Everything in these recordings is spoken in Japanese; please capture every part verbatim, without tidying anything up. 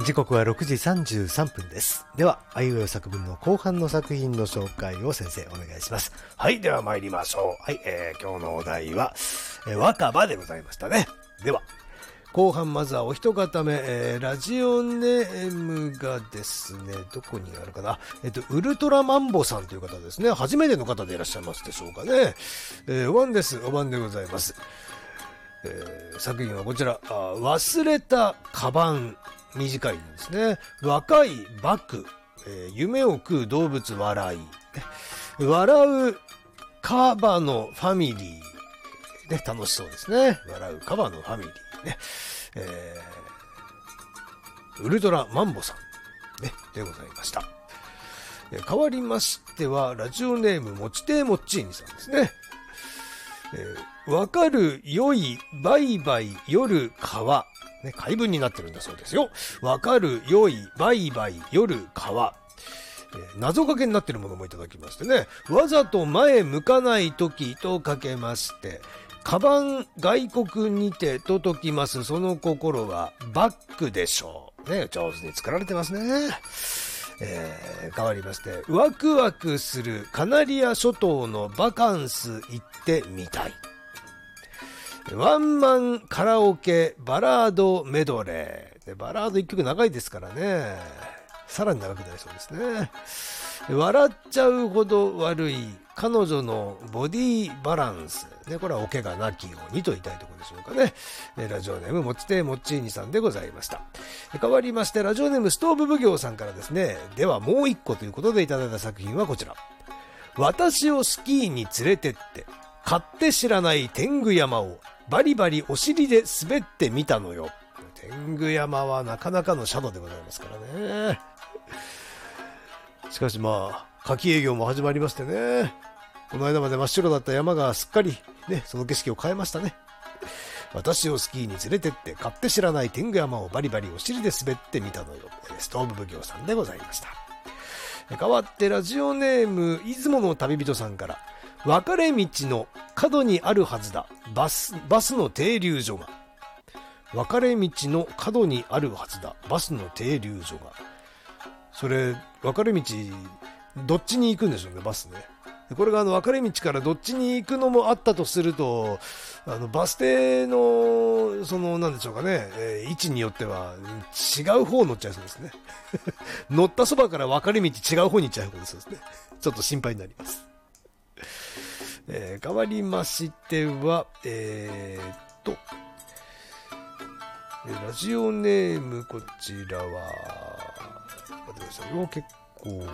時刻はろくじさんじゅうさんぷんです。では、あいうえお作文の後半の作品の紹介を先生お願いします。 はい、では参りましょう。はい、えー、今日のお題は、えー、若葉でございましたね。では、後半まずはお一方目、えー、ラジオネームがですね、どこにあるかな。えっと、ウルトラマンボさんという方ですね。初めての方でいらっしゃいますでしょうかね。えー、お晩です。お晩でございます。えー、作品はこちら、あ忘れたカバン。短いんですね。若いバク、えー、夢を食う動物笑い。笑うカバのファミリー。ね、楽しそうですね。笑うカバのファミリー。ね。えー、ウルトラマンボさん。ね、でございました。えー、変わりましては、ラジオネームもちてーもっちーにさんですね。えー、わかる良いバイバイ夜川。ね、回文になってるんだそうですよ。わかる良いバイバイ夜川。えー、謎かけになってるものもいただきましてね。わざと前向かない時とかけまして、カバン外国にてと解きますその心はバッグでしょう。ね、上手に作られてますね。えー、変わりまして、ワクワクするカナリア諸島のバカンス行ってみたい。ワンマンカラオケバラードメドレー。バラード一曲長いですからね。さらに長くなりそうですね。笑っちゃうほど悪い彼女のボディバランス。ね、これはお怪我なきようにと言いたいところでしょうかね。ラジオネームもちてもっちーにさんでございました。変わりましてラジオネームストーブ奉行さんからですね。ではもう一個ということでいただいた作品はこちら。私をスキーに連れてって買って知らない天狗山をバリバリお尻で滑ってみたのよ。天狗山はなかなかのシャドウでございますからね。しかしまあ夏季営業も始まりましてね、この間まで真っ白だった山がすっかりね、その景色を変えましたね。私をスキーに連れてって買って知らない天狗山をバリバリお尻で滑ってみたのよ。ストーブ奉行さんでございました。変わってラジオネーム出雲の旅人さんから、分かれ道の角にあるはずだバスバスの停留所が。分かれ道の角にあるはずだバスの停留所が。それ分かれ道どっちに行くんでしょうね、バスね。これがあの分かれ道からどっちに行くのもあったとすると、あのバス停のそのなんでしょうかね、えー、位置によっては違う方乗っちゃいそうですね。乗ったそばから分かれ道違う方に行っちゃう方ですね。ちょっと心配になります。えー、変わりましては、えー、っと、ラジオネームこちらは、待ってくださいよ、結構、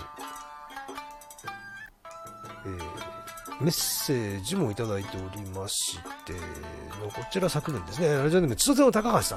えー、メッセージもいただいておりまして、こちら作文ですね。ラジオネーム千歳の高橋さ